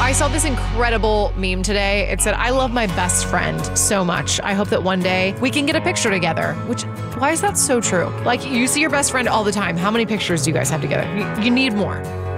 I saw this incredible meme today. It said, I love my best friend so much. I hope that one day we can get a picture together. Which, why is that so true? Like, you see your best friend all the time. How many pictures do you guys have together? You need more.